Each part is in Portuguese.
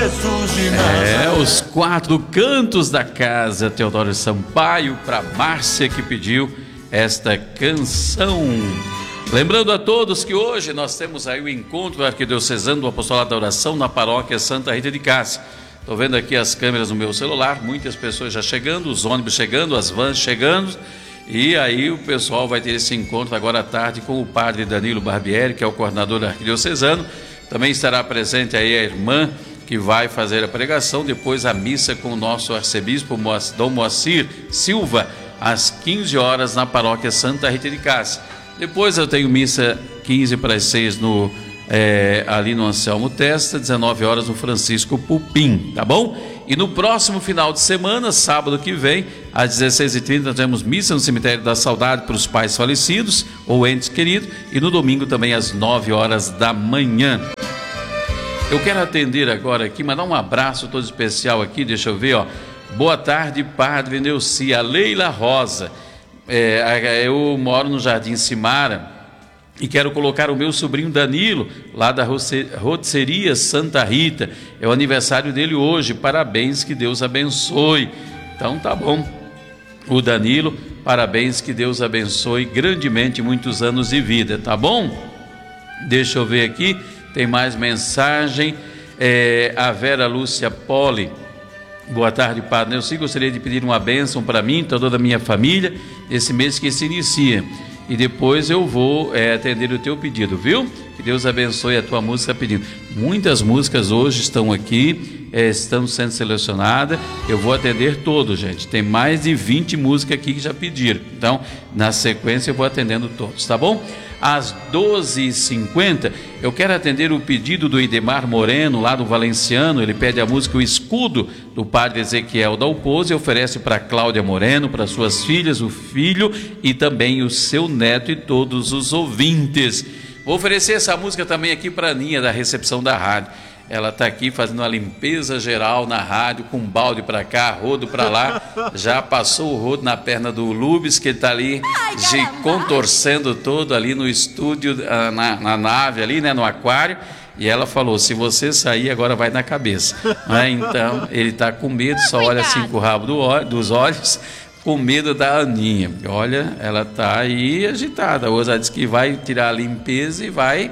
Jesus de Nazaré. Os quatro cantos da casa, Teodoro Sampaio, para Márcia que pediu esta canção. Lembrando a todos que hoje nós temos aí o encontro arquidiocesano do Apostolado da Oração na paróquia Santa Rita de Cássia. Estou vendo aqui as câmeras no meu celular, muitas pessoas já chegando, os ônibus chegando, as vans chegando. E aí o pessoal vai ter esse encontro agora à tarde com o padre Danilo Barbieri, que é o coordenador arquidiocesano. Também estará presente aí a irmã que vai fazer a pregação, depois a missa com o nosso arcebispo Dom Moacir Silva, às 15 horas na paróquia Santa Rita de Cássia. Depois eu tenho missa 15 para as 6 ali no Anselmo Testa, 19 horas no Francisco Pupim, tá bom? E no próximo final de semana, sábado que vem, às 16h30, nós temos missa no Cemitério da Saudade para os pais falecidos ou entes queridos, e no domingo também às 9 horas da manhã. Eu quero atender agora aqui, mandar um abraço todo especial aqui, deixa eu ver, ó. Boa tarde, Padre Neuci, a Leila Rosa. Eu moro no Jardim Simara e quero colocar o meu sobrinho Danilo, lá da Rotisseria Santa Rita. É o aniversário dele hoje, parabéns, que Deus abençoe. Então tá bom, o Danilo, parabéns, que Deus abençoe grandemente, muitos anos de vida, tá bom? Deixa eu ver aqui, tem mais mensagem. A Vera Lúcia Poli. Boa tarde, Padre Neuci, gostaria de pedir uma bênção para mim e toda a minha família, esse mês que se inicia. E depois eu vou atender o teu pedido, viu? Que Deus abençoe a tua música pedindo. Muitas músicas hoje estão aqui, estão sendo selecionadas. Eu vou atender todos, gente. Tem mais de 20 músicas aqui que já pediram. Então, na sequência, eu vou atendendo todos, tá bom? Às 12h50, eu quero atender o pedido do Idemar Moreno, lá do Valenciano. Ele pede a música O Escudo, do padre Ezequiel Dalpozo, e oferece para Cláudia Moreno, para suas filhas, o filho e também o seu neto e todos os ouvintes. Vou oferecer essa música também aqui para a Aninha, da recepção da rádio. Ela está aqui fazendo uma limpeza geral na rádio, com um balde para cá, rodo para lá. Já passou o rodo na perna do Lubes, que está ali se contorcendo todo ali no estúdio, na nave ali, né, no aquário. E ela falou, se você sair, agora vai na cabeça. Então, ele está com medo, só olha assim com o rabo dos olhos, com medo da Aninha. Olha, ela está aí agitada. Hoje ela disse que vai tirar a limpeza e vai...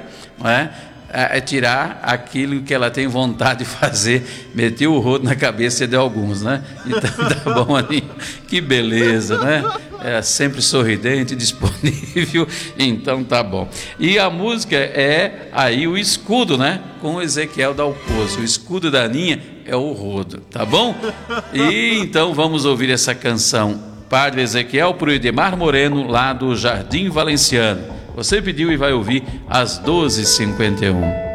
tirar aquilo que ela tem vontade de fazer, meter o rodo na cabeça de alguns, né? Então tá bom, Aninha, que beleza, né? Sempre sorridente, disponível, então tá bom. E a música é aí O Escudo, né? Com Ezequiel Dalpozo. O escudo da Aninha é o rodo, tá bom? E então vamos ouvir essa canção, Padre Ezequiel, por Idemar Moreno, lá do Jardim Valenciano. Você pediu e vai ouvir às 12h51.